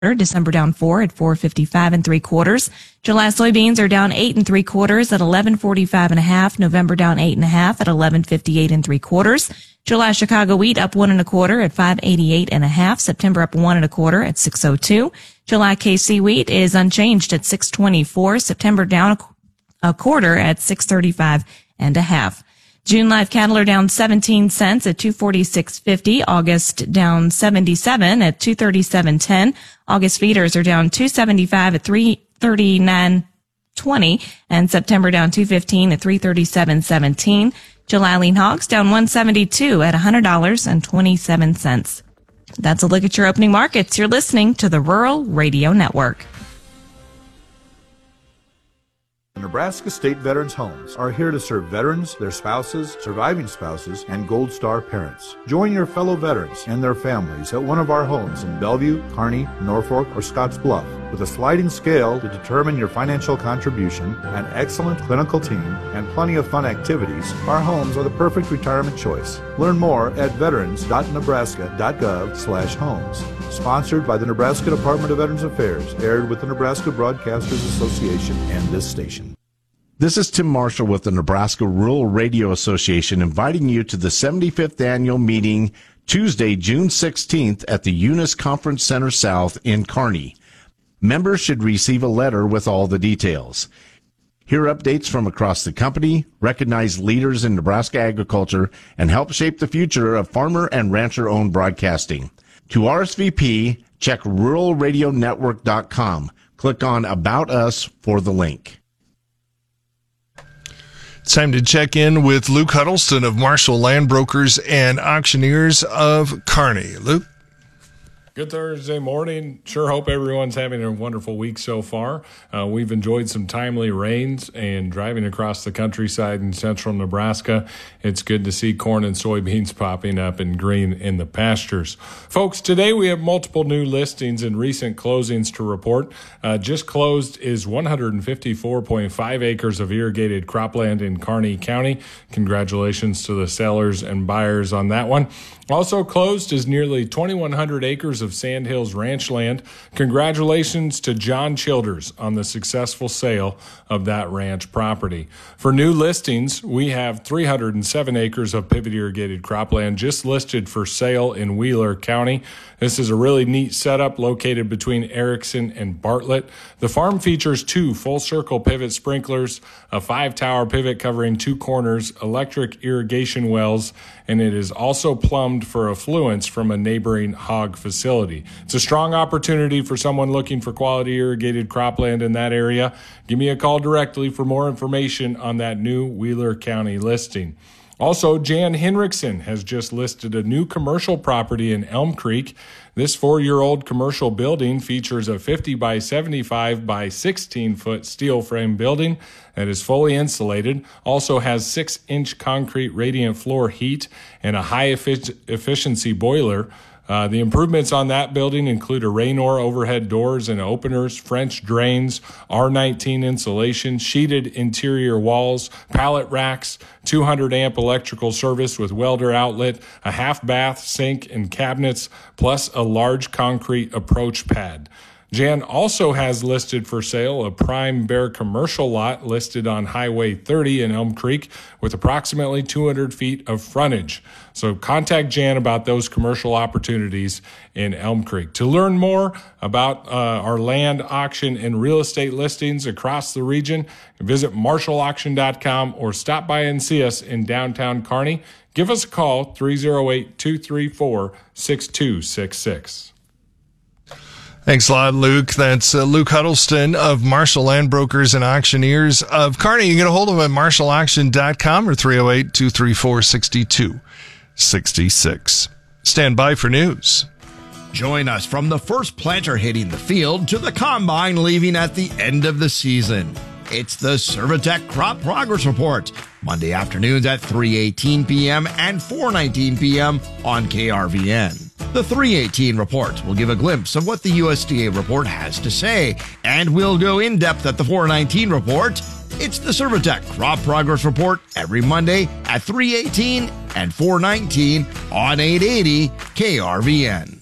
December down 4 at 4.55 3/4. July soybeans are down 8 3/4 at 11.45 1/2. November down 8 1/2 at 11.58 3/4. July Chicago wheat up 1 1/4 at 5.88 1/2. September up 1 1/4 at 6.02. July KC wheat is unchanged at 6.24. September down a quarter at 6.35 1/2. June live cattle are down 17 cents at 246.50. August down 77 at 237.10. August feeders are down 275 at 339.20, and September down 215 at 337.17. July lean hogs down 172 at $100.27. That's a look at your opening markets. You're listening to the Rural Radio Network. Nebraska State Veterans Homes are here to serve veterans, their spouses, surviving spouses, and Gold Star parents. Join your fellow veterans and their families at one of our homes in Bellevue, Kearney, Norfolk, or Scotts Bluff. With a sliding scale to determine your financial contribution, an excellent clinical team, and plenty of fun activities, our homes are the perfect retirement choice. Learn more at veterans.nebraska.gov/homes. Sponsored by the Nebraska Department of Veterans Affairs, aired with the Nebraska Broadcasters Association and this station. This is Tim Marshall with the Nebraska Rural Radio Association, inviting you to the 75th annual meeting Tuesday, June 16th at the Eunice Conference Center South in Kearney. Members should receive a letter with all the details. Hear updates from across the company, recognize leaders in Nebraska agriculture, and help shape the future of farmer and rancher-owned broadcasting. To RSVP, check ruralradionetwork.com. Click on About Us for the link. It's time to check in with Luke Huddleston of Marshall Land Brokers and Auctioneers of Kearney. Luke? Good Thursday morning. Sure hope everyone's having a wonderful week so far. We've enjoyed some timely rains, and driving across the countryside in central Nebraska, it's good to see corn and soybeans popping up in green in the pastures. Folks, today we have multiple new listings and recent closings to report. Just closed is 154.5 acres of irrigated cropland in Kearney County. Congratulations to the sellers and buyers on that one. Also closed is nearly 2,100 acres of Sandhills Ranch land. Congratulations to John Childers on the successful sale of that ranch property. For new listings, we have 307 acres of pivot irrigated cropland just listed for sale in Wheeler County. This is a really neat setup located between Erickson and Bartlett. The farm features 2 full-circle pivot sprinklers, a 5-tower pivot covering 2 corners, electric irrigation wells, and it is also plumbed for affluence from a neighboring hog facility. It's a strong opportunity for someone looking for quality irrigated cropland in that area. Give me a call directly for more information on that new Wheeler County listing. Also, Jan Henriksen has just listed a new commercial property in Elm Creek. This 4-year-old commercial building features a 50 by 75 by 16-foot steel frame building that is fully insulated, also has 6-inch concrete radiant floor heat, and a high-efficiency boiler. The improvements on that building include a Raynor overhead doors and openers, French drains, R19 insulation, sheeted interior walls, pallet racks, 200-amp electrical service with welder outlet, a half-bath, sink, and cabinets, plus a large concrete approach pad. Jan also has listed for sale a prime bare commercial lot listed on Highway 30 in Elm Creek with approximately 200 feet of frontage. So contact Jan about those commercial opportunities in Elm Creek. To learn more about our land auction and real estate listings across the region, visit marshallauction.com or stop by and see us in downtown Kearney. Give us a call, 308-234-6266. Thanks a lot, Luke. That's Luke Huddleston of Marshall Land Brokers and Auctioneers of Kearney. You can get a hold of him at marshallauction.com or 308-234-6266. Stand by for news. Join us from the first planter hitting the field to the combine leaving at the end of the season. It's the Servitech Crop Progress Report, Monday afternoons at 3:18 p.m. and 4:19 p.m. on KRVN. The 3:18 report will give a glimpse of what the USDA report has to say, and we'll go in depth at the 4:19 report. It's the Servitech Crop Progress Report every Monday at 3:18 and 4:19 on 880 KRVN.